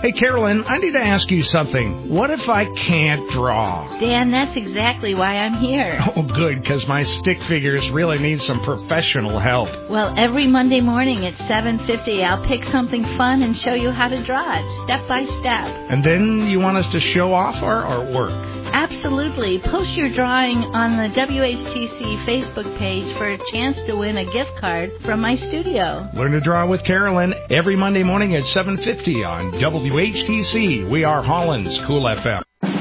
Hey, Carolyn, I need to ask you something. What if I can't draw? Dan, that's exactly why I'm here. Oh, good, because my stick figures really need some professional help. Well, every Monday morning at 7:50, I'll pick something fun and show you how to draw it, step by step. And then you want us to show off our artwork? Absolutely. Post your drawing on the WHTC Facebook page for a chance to win a gift card from my studio. Learn to draw with Carolyn every Monday morning at 7:50 on WHTC. We are Holland's Cool FM.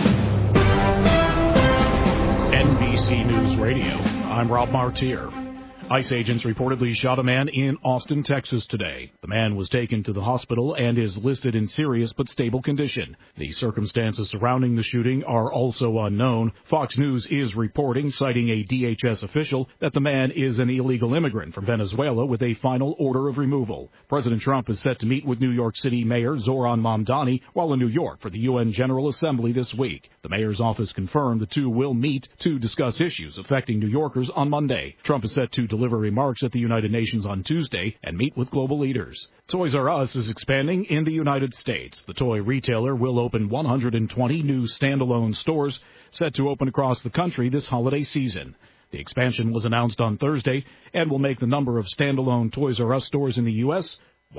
NBC News Radio. I'm Rob Martier. ICE agents reportedly shot a man in Austin, Texas today. The man was taken to the hospital and is listed in serious but stable condition. The circumstances surrounding the shooting are also unknown. Fox News is reporting, citing a DHS official, that the man is an illegal immigrant from Venezuela with a final order of removal. President Trump is set to meet with New York City Mayor Zoran Mamdani while in New York for the UN General Assembly this week. The mayor's office confirmed the two will meet to discuss issues affecting New Yorkers on Monday. Trump is set to deliver remarks at the United Nations on Tuesday and meet with global leaders. Toys R Us is expanding in the United States. The toy retailer will open 120 new standalone stores set to open across the country this holiday season. The expansion was announced on Thursday and will make the number of standalone Toys R Us stores in the U.S.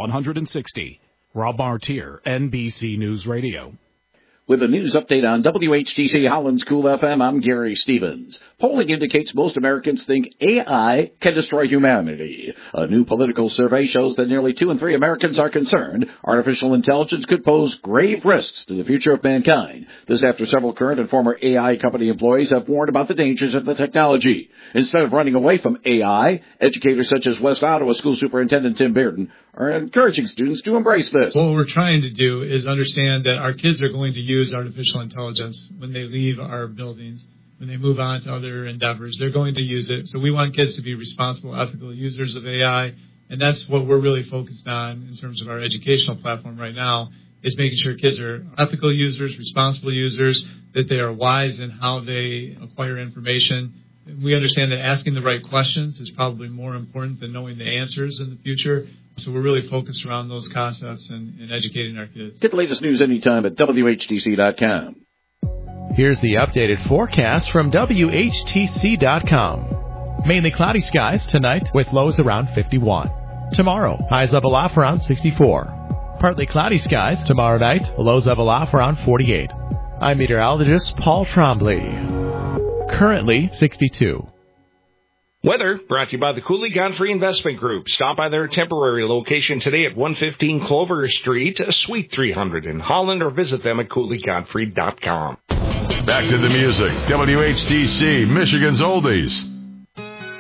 160. Rob Martier, NBC News Radio. With a news update on WHTC Holland's Cool FM, I'm Gary Stevens. Polling indicates most Americans think AI can destroy humanity. A new political survey shows that nearly 2 in 3 Americans are concerned artificial intelligence could pose grave risks to the future of mankind. This after several current and former AI company employees have warned about the dangers of the technology. Instead of running away from AI, educators such as West Ottawa School Superintendent Tim Bearden are encouraging students to embrace this. What we're trying to do is understand that our kids are going to use artificial intelligence when they leave our buildings, when they move on to other endeavors. They're going to use it. So we want kids to be responsible, ethical users of AI, and that's what we're really focused on in terms of our educational platform right now, is making sure kids are ethical users, responsible users, that they are wise in how they acquire information. We understand that asking the right questions is probably more important than knowing the answers in the future. So we're really focused around those concepts and educating our kids. Get the latest news anytime at WHTC.com. Here's the updated forecast from WHTC.com. Mainly cloudy skies tonight with lows around 51. Tomorrow, highs level off around 64. Partly cloudy skies tomorrow night, lows level off around 48. I'm meteorologist Paul Trombley. Currently 62. Weather brought to you by the Cooley Godfrey Investment Group. Stop by their temporary location today at 115 Clover Street, Suite 300 in Holland, or visit them at CooleyGodfrey.com. Back to the music. WHTC, Michigan's Oldies.